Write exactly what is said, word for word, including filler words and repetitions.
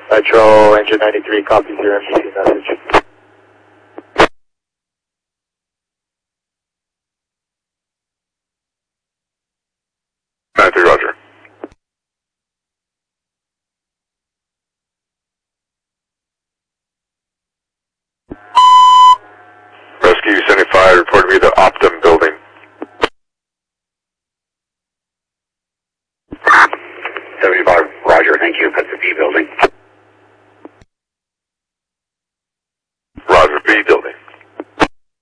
Metro Engine ninety-three, copies your M D C message. ninety-three, roger. Rescue seventy-five, report to me the Optum building. seventy-five, roger, thank you, that's the B building.